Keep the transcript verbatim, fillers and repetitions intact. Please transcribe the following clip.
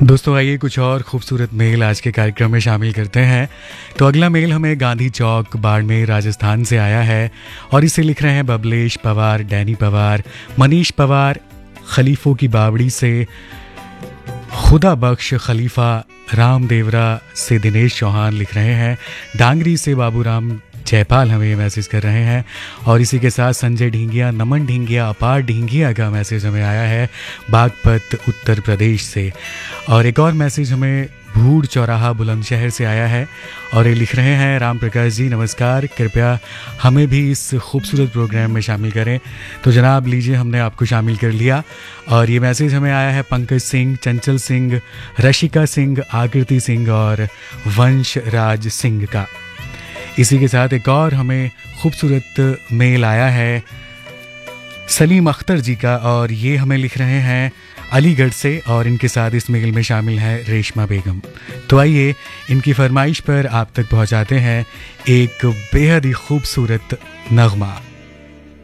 दोस्तों आइए कुछ और खूबसूरत मेल आज के कार्यक्रम में शामिल करते हैं। तो अगला मेल हमें गांधी चौक बाड़मेर राजस्थान से आया है और इसे लिख रहे हैं बबलेश पवार, डैनी पवार, मनीष पवार, खलीफों की बावड़ी से खुदा बख्श खलीफा, राम देवरा से दिनेश चौहान लिख रहे हैं, डांगरी से बाबूराम जयपाल हमें ये मैसेज कर रहे हैं और इसी के साथ संजय ढींगिया, नमन ढींगिया, अपार ढींगिया का मैसेज हमें आया है बागपत उत्तर प्रदेश से। और एक और मैसेज हमें भूड़ चौराहा बुलंदशहर से आया है और ये लिख रहे हैं राम प्रकाश जी नमस्कार, कृपया हमें भी इस खूबसूरत प्रोग्राम में शामिल करें। तो जनाब लीजिए, हमने आपको शामिल कर लिया। और ये मैसेज हमें आया है पंकज सिंह, चंचल सिंह, रशिका सिंह, आकृति सिंह और वंश राज सिंह का। इसी के साथ एक और हमें खूबसूरत मेल आया है सलीम अख्तर जी का और ये हमें लिख रहे हैं अलीगढ़ से और इनके साथ इस मेल में शामिल है रेशमा बेगम। तो आइए इनकी फरमाइश पर आप तक पहुंचाते हैं एक बेहद ही खूबसूरत नगमा।